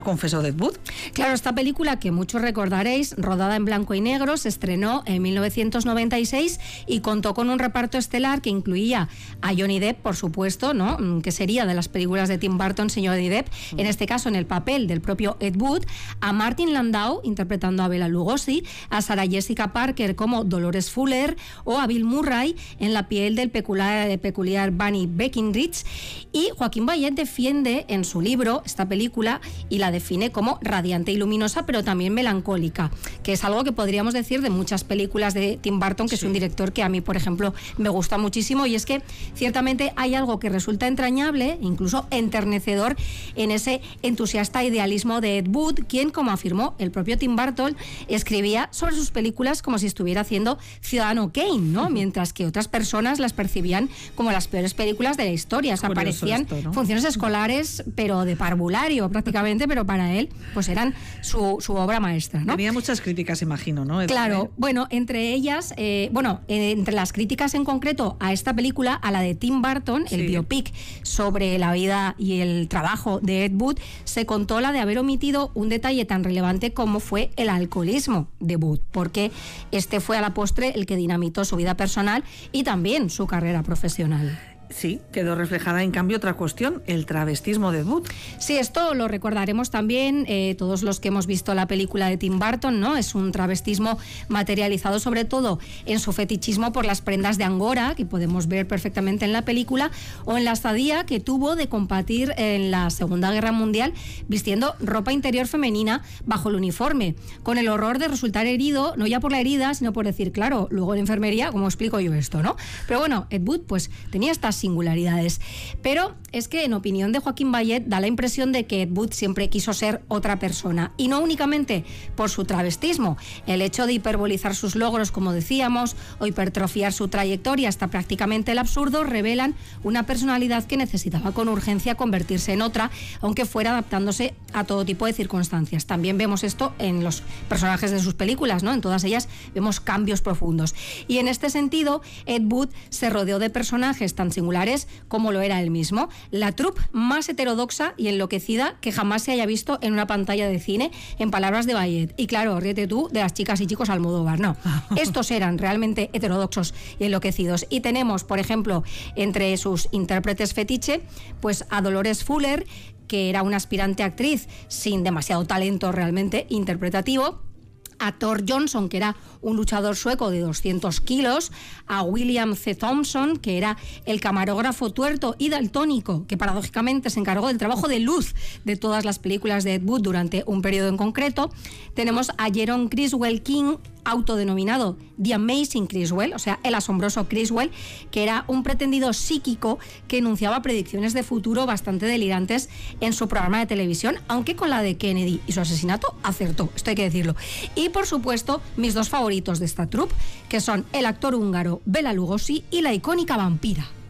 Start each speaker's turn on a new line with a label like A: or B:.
A: Confesó de Ed Wood.
B: Claro, esta película que muchos recordaréis, rodada en blanco y negro, se estrenó en 1996 y contó con un reparto estelar que incluía a Johnny Depp, por supuesto, ¿no? Que sería de las películas de Tim Burton, señor Johnny Depp, en este caso en el papel del propio Ed Wood, a Martin Landau interpretando a Bela Lugosi, a Sarah Jessica Parker como Dolores Fuller o a Bill Murray en la piel del peculiar Bunny Breckinridge. Y Joaquín Bayet defiende en su libro esta película y la define como radiante y luminosa, pero también melancólica, que es algo que podríamos decir de muchas películas de Tim Burton, que sí, es un director que a mí, por ejemplo, me gusta muchísimo, y es que ciertamente hay algo que resulta entrañable, incluso enternecedor, en ese entusiasta idealismo de Ed Wood, quien, como afirmó el propio Tim Burton, escribía sobre sus películas como si estuviera haciendo Ciudadano Kane, ¿no? Mientras que otras personas las percibían como las peores películas de la historia. O sea, parecían esto, ¿no? Funciones escolares, pero de parvulario prácticamente, pero para él pues eran su obra maestra, ¿no?
A: Tenía muchas críticas, imagino, ¿no?
B: Claro, bueno, entre ellas, entre las críticas en concreto a esta película, a la de Tim Burton, sí, el biopic sobre la vida y el trabajo de Ed Wood, se contó la de haber omitido un detalle tan relevante como fue el alcoholismo de Wood, porque este fue a la postre el que dinamitó su vida personal y también su carrera profesional.
A: Sí, quedó reflejada en cambio otra cuestión, el travestismo de Ed Wood.
B: Sí, esto lo recordaremos también todos los que hemos visto la película de Tim Burton, ¿no? Es un travestismo materializado sobre todo en su fetichismo por las prendas de Angora, que podemos ver perfectamente en la película, o en la estadía que tuvo de combatir en la Segunda Guerra Mundial vistiendo ropa interior femenina bajo el uniforme, con el horror de resultar herido, no ya por la herida, sino por decir, claro, luego en la enfermería, ¿cómo explico yo esto, no? Pero bueno, Ed Wood pues tenía estas singularidades. Pero es que, en opinión de Joaquín Bayet, da la impresión de que Ed Wood siempre quiso ser otra persona, y no únicamente por su travestismo. El hecho de hiperbolizar sus logros, como decíamos, o hipertrofiar su trayectoria hasta prácticamente el absurdo, revelan una personalidad que necesitaba con urgencia convertirse en otra, aunque fuera adaptándose a todo tipo de circunstancias. También vemos esto en los personajes de sus películas, ¿no? En todas ellas vemos cambios profundos. Y en este sentido, Ed Wood se rodeó de personajes tan singulares como lo era él mismo, la troupe más heterodoxa y enloquecida que jamás se haya visto en una pantalla de cine, en palabras de Bayet. Y claro, ríete tú de las chicas y chicos Almodóvar, no. Estos eran realmente heterodoxos y enloquecidos. Y tenemos, por ejemplo, entre sus intérpretes fetiche, pues a Dolores Fuller, que era una aspirante actriz sin demasiado talento realmente interpretativo, a Thor Johnson, que era un luchador sueco de 200 kilos, a William C. Thompson, que era el camarógrafo tuerto y daltónico, que paradójicamente se encargó del trabajo de luz de todas las películas de Ed Wood durante un periodo en concreto. Tenemos a Jerome Criswell King, autodenominado The Amazing Criswell, o sea, el asombroso Criswell, que era un pretendido psíquico que enunciaba predicciones de futuro bastante delirantes en su programa de televisión, aunque con la de Kennedy y su asesinato acertó, esto hay que decirlo. Y por supuesto, mis dos favoritos de esta troupe, que son el actor húngaro Bela Lugosi y la icónica vampira